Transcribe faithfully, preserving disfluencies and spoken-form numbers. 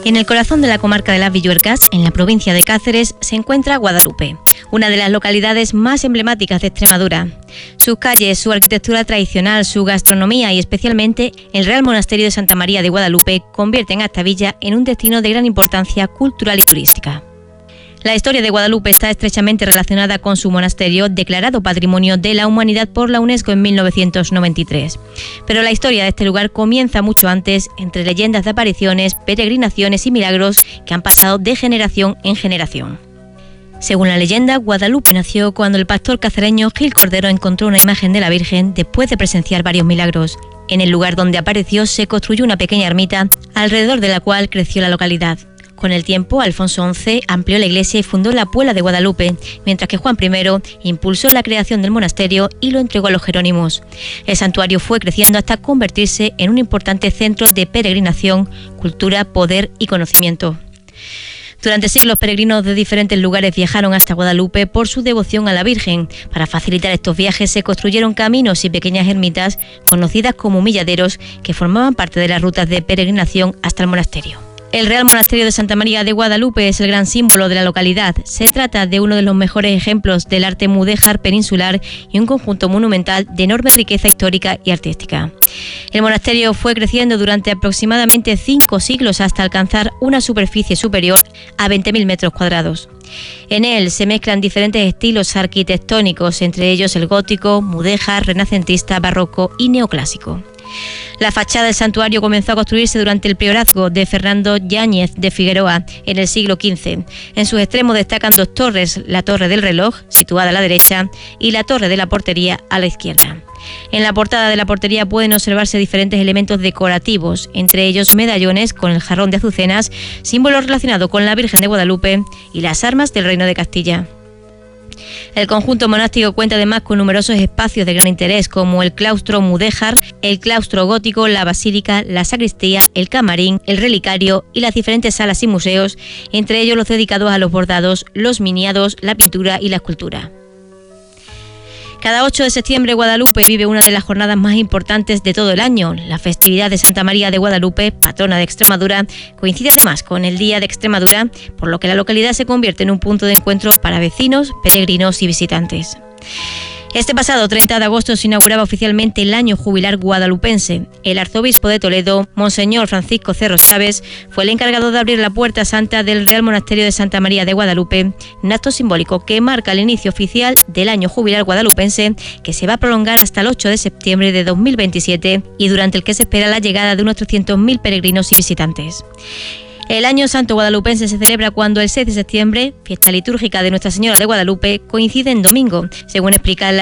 En el corazón de la comarca de las Villuercas, en la provincia de Cáceres, se encuentra Guadalupe, una de las localidades más emblemáticas de Extremadura. Sus calles, su arquitectura tradicional, su gastronomía y especialmente el Real Monasterio de Santa María de Guadalupe convierten a esta villa en un destino de gran importancia cultural y turística. La historia de Guadalupe está estrechamente relacionada con su monasterio, declarado Patrimonio de la Humanidad por la UNESCO en mil novecientos noventa y tres. Pero la historia de este lugar comienza mucho antes, entre leyendas de apariciones, peregrinaciones y milagros que han pasado de generación en generación. Según la leyenda, Guadalupe nació cuando el pastor cacereño Gil Cordero encontró una imagen de la Virgen después de presenciar varios milagros. En el lugar donde apareció se construyó una pequeña ermita, alrededor de la cual creció la localidad. Con el tiempo, Alfonso once amplió la iglesia y fundó la Puebla de Guadalupe, mientras que Juan primero impulsó la creación del monasterio y lo entregó a los jerónimos. El santuario fue creciendo hasta convertirse en un importante centro de peregrinación, cultura, poder y conocimiento. Durante siglos, peregrinos de diferentes lugares viajaron hasta Guadalupe por su devoción a la Virgen. Para facilitar estos viajes se construyeron caminos y pequeñas ermitas, conocidas como humilladeros, que formaban parte de las rutas de peregrinación hasta el monasterio. El Real Monasterio de Santa María de Guadalupe es el gran símbolo de la localidad. Se trata de uno de los mejores ejemplos del arte mudéjar peninsular y un conjunto monumental de enorme riqueza histórica y artística. El monasterio fue creciendo durante aproximadamente cinco siglos hasta alcanzar una superficie superior a veinte mil metros cuadrados. En él se mezclan diferentes estilos arquitectónicos, entre ellos el gótico, mudéjar, renacentista, barroco y neoclásico. La fachada del santuario comenzó a construirse durante el priorazgo de Fernando Yáñez de Figueroa en el siglo quince. En sus extremos destacan dos torres, la Torre del Reloj, situada a la derecha, y la Torre de la Portería a la izquierda. En la portada de la portería pueden observarse diferentes elementos decorativos, entre ellos medallones con el jarrón de azucenas, símbolo relacionado con la Virgen de Guadalupe, y las armas del Reino de Castilla. El conjunto monástico cuenta además con numerosos espacios de gran interés, como el claustro mudéjar, el claustro gótico, la basílica, la sacristía, el camarín, el relicario y las diferentes salas y museos, entre ellos los dedicados a los bordados, los miniados, la pintura y la escultura. Cada ocho de septiembre Guadalupe vive una de las jornadas más importantes de todo el año. La festividad de Santa María de Guadalupe, patrona de Extremadura, coincide además con el Día de Extremadura, por lo que la localidad se convierte en un punto de encuentro para vecinos, peregrinos y visitantes. Este pasado treinta de agosto se inauguraba oficialmente el año jubilar guadalupense. El arzobispo de Toledo, Monseñor Francisco Cerro Chaves, fue el encargado de abrir la puerta santa del Real Monasterio de Santa María de Guadalupe, un acto simbólico que marca el inicio oficial del año jubilar guadalupense, que se va a prolongar hasta el ocho de septiembre de dos mil veintisiete y durante el que se espera la llegada de unos trescientos mil peregrinos y visitantes. El Año Santo Guadalupense se celebra cuando el seis de septiembre, fiesta litúrgica de Nuestra Señora de Guadalupe, coincide en domingo, según explica la